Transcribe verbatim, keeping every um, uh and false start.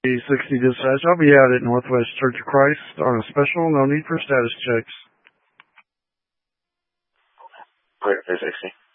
sixty dispatch. I'll be out at Northwest Church of Christ on a special. No need for status checks. Clear three sixty.